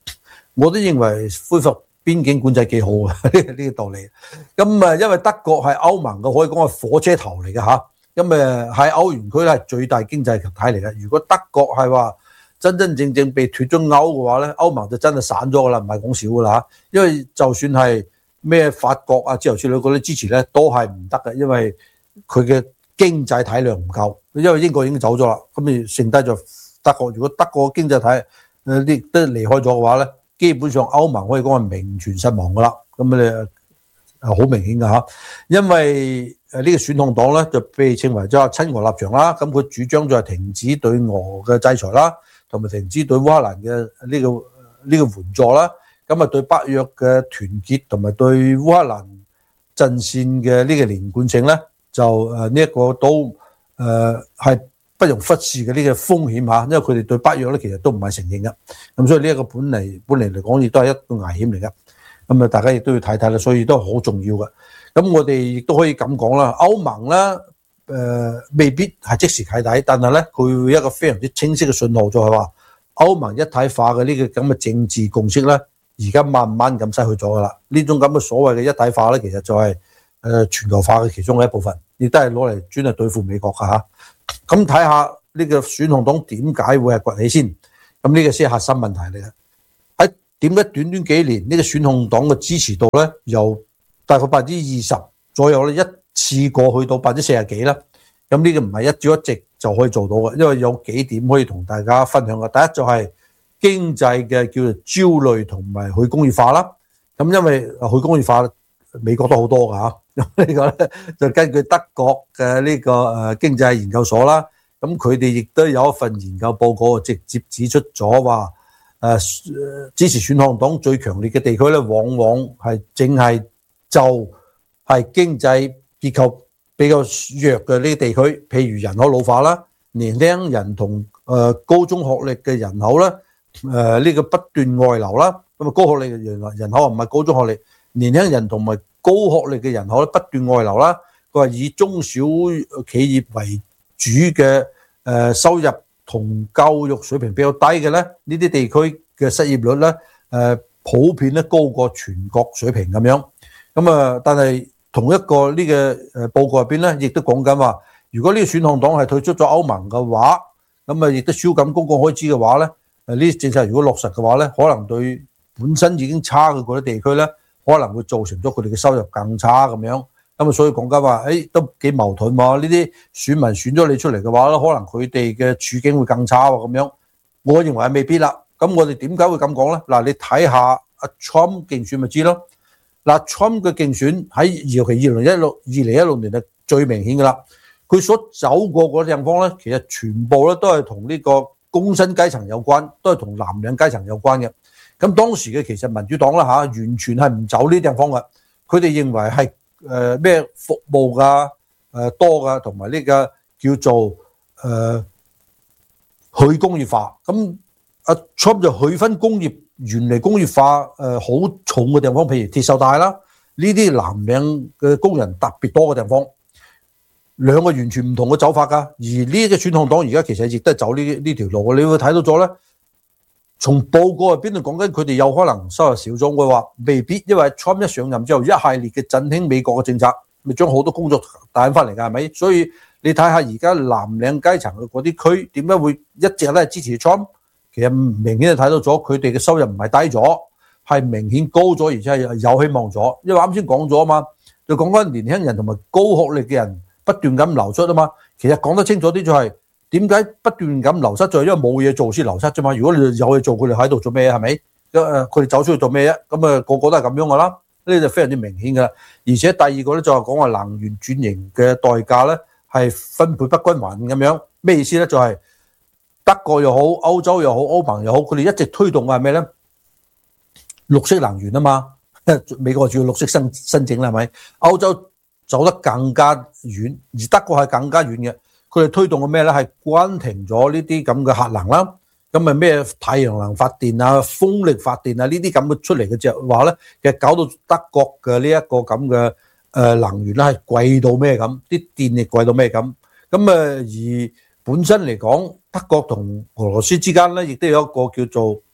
我都認為恢復邊境管制幾好啊，呢個道理。咁啊，因為德國係歐盟嘅可以講係火車頭嚟嘅嚇，咁誒喺歐元區咧係最大經濟體嚟嘅。如果德國係話真真正正被脱咗歐嘅話咧，歐盟就真係散咗噶啦，唔係講少噶啦嚇。因為就算係咩法國啊、之後之類嗰啲支持咧，都係唔得嘅，因為佢嘅經濟體量唔夠。因為英國已經走咗啦，咁你剩低咗德國。如果德國經濟體誒啲都離開咗嘅話咧，基本上歐盟可以講係名存實亡噶啦。咁你好明顯㗎嚇，因為誒呢個選項黨咧就被稱為咗親俄立場啦。咁佢主張就係停止對俄嘅制裁啦，同埋停止對烏克蘭嘅呢個呢個援助啦。咁啊對北約嘅團結同埋對烏克蘭陣線嘅呢個連貫性咧，就誒呢一個都誒係不容忽視嘅呢個風險嚇，因為佢哋對北約咧其實都唔係承認嘅。咁所以呢一個本嚟本嚟嚟講亦都係一個危險嚟嘅。咁啊，大家亦都要睇睇啦，所以都好重要嘅。咁我哋亦都可以咁講啦，歐盟咧誒、呃、未必係即時啟底，但係咧佢會一個非常之清晰嘅信號，就係話歐盟一體化嘅呢個咁嘅政治共識咧，而家慢慢咁失去咗噶啦。呢種咁嘅所謂嘅一體化咧，其實就係誒全球化嘅其中嘅一部分，亦都係攞嚟專係對付美國噶嚇。咁睇下呢個選項黨點解會係崛起先？咁呢個先係核心問題嚟嘅。喺點解短短幾年呢個選項黨嘅支持度咧，由大概百分之二十左右咧，一次過去到百分之四十幾啦。咁呢個唔係一朝一夕就可以做到嘅，因為有幾點可以同大家分享嘅。第一就係經濟嘅叫做焦慮同埋去工業化啦。咁因為去工業化美國都好多㗎嚇。咁呢個咧就根據德國嘅呢個誒經濟研究所啦。咁佢哋亦都有一份研究報告，直接指出咗話誒支持選項黨最強烈嘅地區咧，往往係淨係就係經濟結構比較弱嘅呢啲地區，譬如人口老化啦、年輕人同誒高中學歷嘅人口啦、誒呢個不斷外流啦。咁啊高學歷嘅人人口唔係高中學歷，年輕人同埋高學歷嘅人口咧不斷外流啦。佢話以中小企業為主嘅誒收入同教育水平比較低嘅咧，呢啲地區嘅失業率咧誒普遍咧高過全國水平咁樣。咁啊，但係同一個呢個誒報告入邊咧，亦都講緊話，如果呢個選項黨係退出咗歐盟嘅話，咁啊亦都少緊公共開支嘅話咧，誒呢啲政策如果落實嘅話咧，可能對本身已經差嘅嗰啲地區咧，可能會造成咗佢哋嘅收入更差咁樣。咁啊，所以講緊話，誒都幾矛盾喎。呢啲選民選咗你出嚟嘅話咧，可能佢哋嘅處境會更差喎。咁樣，我認為係未必啦。咁我哋點解會咁講咧？嗱，你睇下阿 Trump 競選咪知咯。嗱 ，Trump 嘅競選喺尤其二零一六二零一六年係最明顯噶啦。佢所走過嗰啲地方咧，其實全部咧都係同呢個工薪階層有關，都係同藍領階層有關嘅。咁當時嘅其實民主黨啦嚇，完全係唔走呢啲地方嘅。佢哋認為係誒咩服務㗎誒、呃、多㗎，同埋呢個叫做誒、呃、去工業化。咁阿 Trump 就去分工業原嚟工業化誒好、呃、重嘅地方，譬如鐵鏽帶啦，呢啲藍領嘅工人特別多嘅地方，兩個完全唔同嘅走法㗎。而呢個選項黨而家其實亦都係走呢呢條路。你會睇到咗咧，從報告入邊度講緊佢哋有可能收入少咗，佢話未必，因為 Trump 一上任之後一系列嘅振興美國嘅政策，咪將好多工作帶翻嚟㗎，係咪？所以你睇下而家藍領階層嘅嗰啲區點解會一直都係支持 Trump？其實明顯就睇到咗佢哋嘅收入唔係低咗，係明顯高咗，而且係有希望咗。因為啱先講咗啊嘛，就講緊年輕人同埋高學歷嘅人不斷咁流出啊嘛。其實講得清楚啲就係點解不斷咁流失，就係因為冇嘢做先流失啫嘛。如果你有嘢做，佢哋喺度做咩？係咪？誒，佢哋走出去做咩啫？咁啊，個個都係咁樣噶啦。呢就非常之明顯噶啦。而且第二個咧就係講話能源轉型嘅代價咧係分配不均勻咁樣。咩意思咧？就係德國又好，歐洲又好，歐盟又好，佢哋一直推動嘅係咩咧？綠色能源啊嘛，美國主要綠色申申請啦，係咪？歐洲走得更加遠，而德國係更加遠嘅。佢哋推動嘅咩咧？係關停咗呢啲咁嘅核能啦，咁咪咩太陽能發電啊、風力發電啊呢啲咁嘅出嚟嘅就話咧，其實搞到德國嘅呢一個咁嘅誒能源咧係貴到咩咁，啲電力貴到咩咁。咁誒而本身嚟講，德國同俄羅斯之間咧，亦都有一個叫做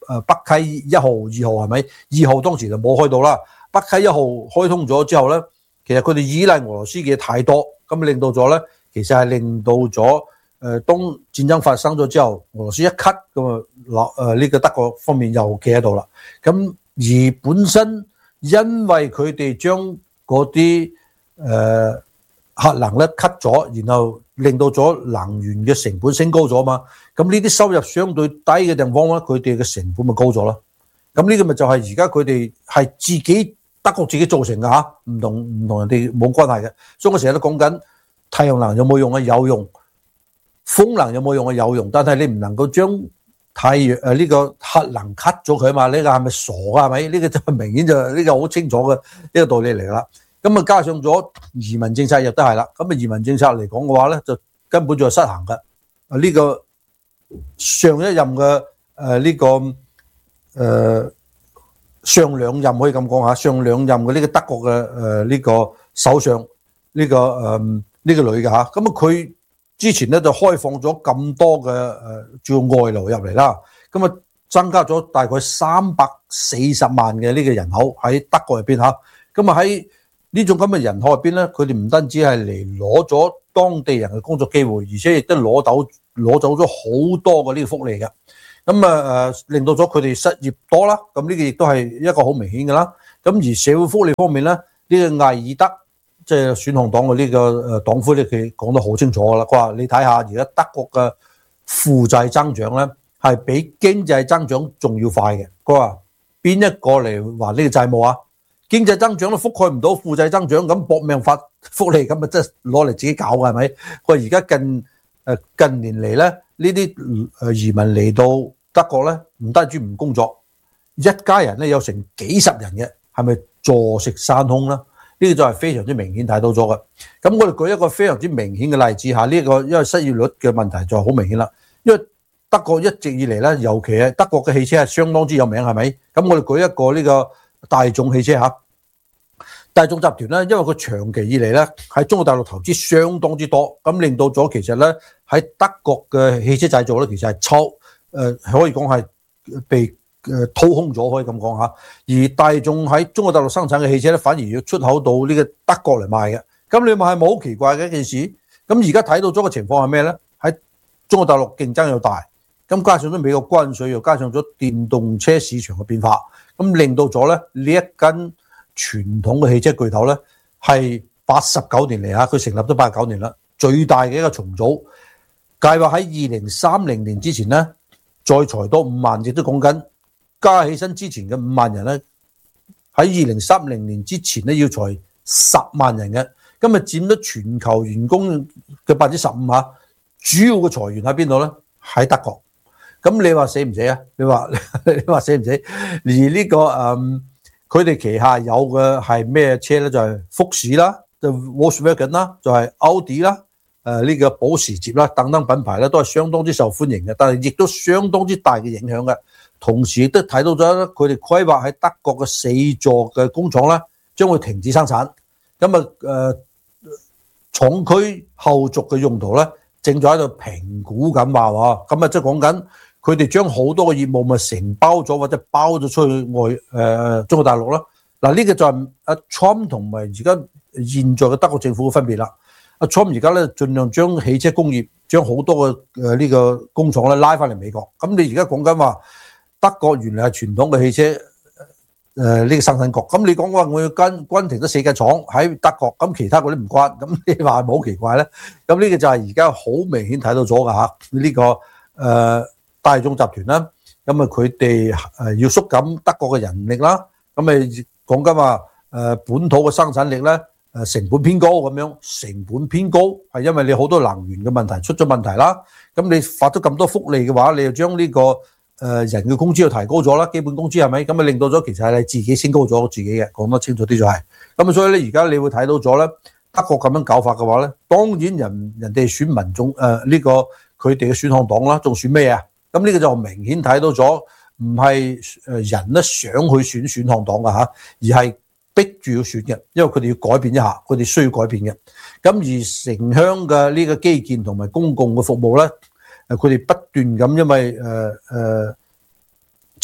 誒北溪一號、二號係咪？二號當時就冇開到啦，北溪一號開通咗之後咧，其實佢哋依賴俄羅斯嘅太多，咁令到咗咧，其實係令到咗誒、呃、當戰爭發生咗之後，俄羅斯一 cut 咁啊，嗱誒呢個德國方面又企喺度啦。咁而本身因為佢哋將嗰啲誒核能咧 cut 咗，然後令到咗能源嘅成本升高咗嘛。咁呢啲收入相對低嘅地方咧，佢哋嘅成本咪高咗咯。咁呢個咪就係而家佢哋係自己德國自己造成嘅嚇，唔同唔同人哋冇關係嘅。所以我成日都講緊太陽能有冇用啊？有用。風能有冇用啊？有用。但係你唔能夠將太陽誒呢個核能 cut 咗佢嘛？呢個係咪傻啊？係咪？呢個就明顯就呢個好清楚嘅呢個道理嚟啦。咁啊加上咗移民政策亦都係啦。咁啊移民政策嚟講嘅話咧，就根本就係失衡嘅。啊呢個上一任嘅誒呢個誒、呃、上兩任可以咁講下，上兩任嘅呢個德國嘅誒呢個首相呢、呢個誒呢、呃呢個女嘅嚇，咁啊佢之前咧就開放咗咁多嘅誒叫外勞入嚟啦，咁啊增加咗大概三百四十萬嘅呢個人口喺德國入邊嚇，咁啊喺呢種咁嘅人口入邊咧，佢哋唔單止係嚟攞咗當地人嘅工作機會，而且亦都攞到攞走咗好多嘅呢個福利嘅，咁啊誒令到咗佢哋失業多啦，咁呢個亦都係一個好明顯嘅啦。咁而社會福利方面咧，呢、呢個艾爾德即係選項黨嘅呢個誒黨魁咧，佢講得好清楚噶啦。佢話你睇下而家德國嘅負債增長咧，係比經濟增長仲要快嘅。佢話邊一個嚟還呢個債務啊？經濟增長都覆蓋唔到負債增長，咁搏命發福利，咁啊即係攞嚟自己搞嘅係咪？佢話而家近誒近年嚟咧，呢啲誒移民嚟到德國咧，唔單止唔工作，一家人咧有成幾十人嘅，係咪坐食山空啦？呢個就係非常之明顯睇到咗嘅。咁我哋舉一個非常之明顯嘅例子嚇，呢個因為失業率嘅問題就好明顯啦。因為德國一直以嚟咧，尤其係德國嘅汽車係相當之有名，係咪？咁我哋舉一個呢個大眾汽車嚇，大眾集團咧，因為佢長期以嚟咧喺中國大陸投資相當之多，咁令到咗其實咧喺德國嘅汽車製造咧，其實係抽誒可以講係被誒掏空咗，可以咁講嚇。而大眾喺中國大陸生產嘅汽車咧，反而要出口到呢個德國嚟賣嘅。咁你話係咪好奇怪嘅一件事？咁而家睇到咗個情況係咩咧？喺中國大陸競爭又大，咁加上咗美國關稅，又加上咗電動車市場嘅變化，咁令到咗咧呢一間傳統嘅汽車巨頭咧，係八十九年嚟嚇，佢成立咗八十九年啦，最大嘅一個重組計劃喺二零三零年之前咧，再裁多五萬，亦都講緊加起身之前嘅五萬人咧，喺二零三零年之前咧要裁十萬人嘅，今日佔咗全球員工嘅百分之十五嚇。主要嘅裁員喺邊度咧？喺德國。咁你話死唔死啊？你話你話死唔死？而呢、這個誒，佢、嗯、哋旗下有嘅係咩車咧？就係、是、福士啦，就 Volkswagen 啦，就係奧迪啦，誒、呃、呢、這個保時捷啦等等品牌咧，都係相當之受歡迎嘅，但係亦都相當之大嘅影響嘅。同時亦都睇到咗佢哋規劃喺德國嘅四座嘅工廠咧，將會停止生產。咁啊誒，廠區後續嘅用途咧，正在喺度評估緊話喎，咁啊即係講緊佢哋將好多嘅業務咪承包咗或者包咗出去外誒、呃、中國大陸咯。嗱、這、呢個就係阿 Trump 同埋而家現在嘅德國政府嘅分別啦。阿 Trump 而家咧盡量將汽車工業將好多嘅誒呢個工廠咧拉翻嚟美國。咁你而家講緊話德國原來係傳統嘅汽車誒呢、呃這個生產國，咁你講話我要跟關停咗四間廠喺德國，咁其他嗰啲唔關，咁你話係咪好奇怪咧？咁呢個就係而家好明顯睇到咗㗎嚇，呢、這個誒、呃、大眾集團啦，咁啊佢哋誒要縮減德國嘅人力啦，咁咪講緊話誒本土嘅生產力咧誒成本偏高咁樣，成本偏高係因為你好多能源嘅問題出咗問題啦，咁你發咗咁多福利嘅話，你就將呢、這個誒人嘅工資又提高咗啦，基本工資係咪？咁啊令到咗其實係你自己升高咗自己嘅，講得清楚啲就係。咁啊所以咧而家你會睇到咗咧，德國咁樣搞法嘅話咧，當然人人哋選民眾誒呢個佢哋嘅選項黨啦，仲選咩啊？咁呢個就明顯睇到咗，唔係誒人咧想去選選項黨㗎嚇，而係逼住要選嘅，因為佢哋要改變一下，佢哋需要改變嘅。咁而城鄉嘅呢個基建同埋公共嘅服務咧。誒佢哋不斷咁，因為誒誒、呃、設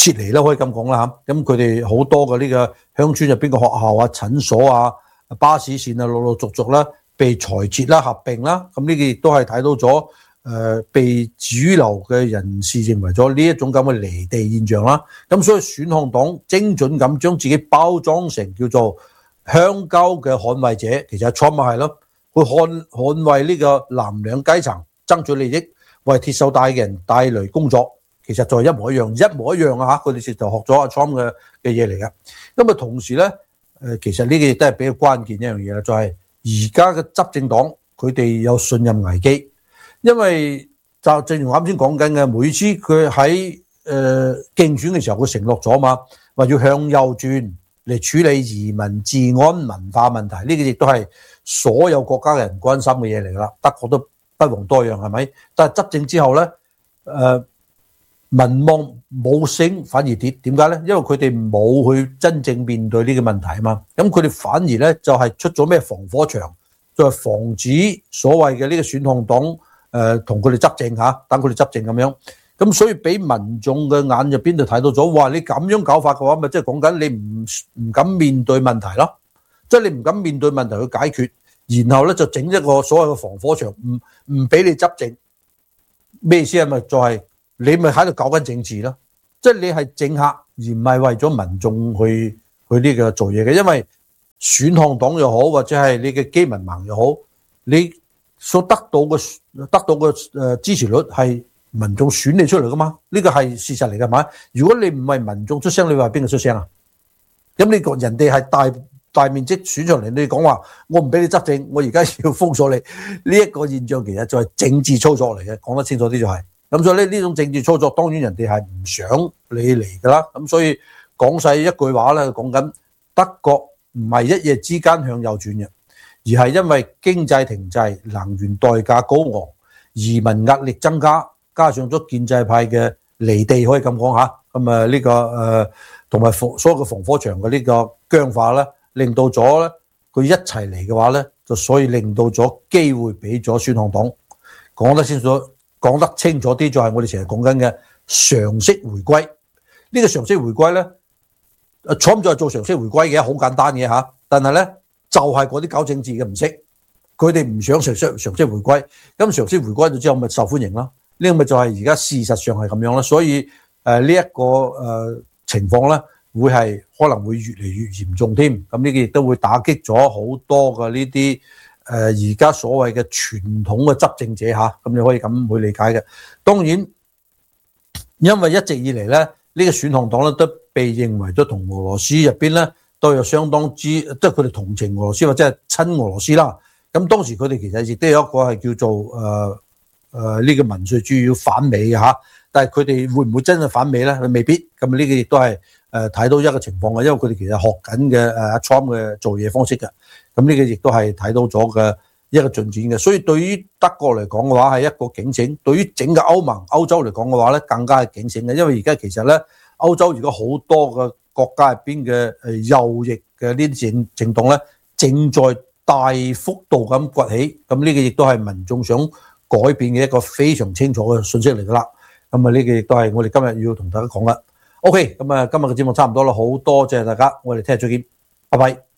撤離啦，可以咁講啦嚇。咁佢哋好多嘅呢個鄉村入邊嘅學校啊、診所啊、巴士線啊，陸陸續續啦被裁撤啦、合併啦。咁呢個亦都係睇到咗誒、呃、被主流嘅人士認為咗呢一種咁嘅離地現象啦。咁所以選項黨精準咁將自己包裝成叫做鄉郊嘅捍衛者，其實係錯咪係咯，佢捍捍衛呢個藍領階層爭取利益，為鐵鏽帶嘅人帶來工作。其實就係一模一樣，一模一樣啊！嚇，佢哋直頭學咗阿 Trump 嘅嘅嘢嚟嘅。咁啊，同時咧，誒其實呢個亦都係比較關鍵一樣嘢啦，就係而家嘅執政黨佢哋有信任危機，因為就正如我啱先講緊嘅，每次佢喺誒競選嘅時候，佢承諾咗嘛，話要向右轉嚟處理移民、治安、文化問題。呢個亦都係所有國家嘅人關心嘅嘢嚟㗎啦。德國都不遑多讓係咪？但係執政之後咧，誒、呃。民望冇升反而跌，點解咧？因為佢哋冇去真正面對呢個問題啊嘛。咁佢哋反而咧就係出咗咩防火牆，就係防止所謂嘅呢個選項黨誒同佢哋執政嚇，等佢哋執政咁樣。咁所以俾民眾嘅眼入邊就睇到咗，哇！你咁樣搞法嘅話，咪即係講緊你唔唔敢面對問題咯，即係你唔敢面對問題去解決，然後咧就整一個所謂嘅防火牆，唔唔俾你執政。咩意思啊？咪就係。你咪喺度搞緊政治咯，即係你係政客，而唔係為咗民眾去去呢個做嘢嘅。因為選項黨又好，或者係你嘅基民盟又好，你所得到嘅得到嘅誒支持率係民眾選你出嚟噶嘛？呢個係事實嚟㗎嘛？如果你唔係民眾出聲，你話邊個出聲啊？咁你個人哋係大大面積選上嚟，你講話我唔俾你執政，我而家要封鎖你，呢一個現象其實就係政治操作嚟嘅，講得清楚啲就係。咁所以呢呢種政治操作，當然人哋係唔想你嚟㗎啦。咁所以講晒一句話咧，講緊德國唔係一夜之間向右轉嘅，而係因為經濟停滯、能源代價高昂、移民壓力增加，加上咗建制派嘅離地，可以咁講嚇。咁啊呢個誒同埋所有嘅防火牆嘅呢個僵化咧，令到咗咧佢一齊嚟嘅話咧，就所以令到咗機會俾咗選項黨。講得清楚。講得清楚啲，就係我哋成日講緊嘅常識回歸。呢、這個常識回歸咧，Trump就係做常識回歸嘅，好簡單嘅嚇。但係咧，就係嗰啲搞政治嘅唔識，佢哋唔想常識常識回歸。咁常識回歸咗之後，咪受歡迎咯。呢、這個咪就係而家事實上係咁樣啦。所以誒呢一個誒、呃、情況咧，會係可能會越嚟越嚴重添。咁呢個亦都會打擊咗好多嘅呢啲。誒而家所謂嘅傳統嘅執政者嚇，咁你可以咁去理解嘅。當然，因為一直以嚟咧，呢、這個選項黨咧都被認為都同俄羅斯入邊咧都有相當之，即係佢哋同情俄羅斯或者係親俄羅斯啦。咁當時佢哋其實亦都有一個係叫做誒誒呢個民粹主義要反美嘅嚇，但係佢哋會唔會真係反美咧？佢未必。咁呢個亦都係誒睇到一個情況嘅，因為佢哋其實學緊嘅誒 Trump 嘅做嘢方式嘅。咁呢個亦都係睇到咗嘅一個進展嘅，所以對於德國嚟講嘅話係一個警醒，對於整個歐盟、歐洲嚟講嘅話咧更加係警醒嘅，因為而家其實咧歐洲而家好多嘅國家入邊嘅誒右翼嘅呢啲政政黨咧正在大幅度咁崛起，咁呢個亦都係民眾想改變嘅一個非常清楚嘅信息嚟噶啦。咁啊呢個亦都係我哋今日要同大家講啦。OK，咁啊今日嘅節目差唔多啦，好多謝大家，我哋聽日再見，拜拜。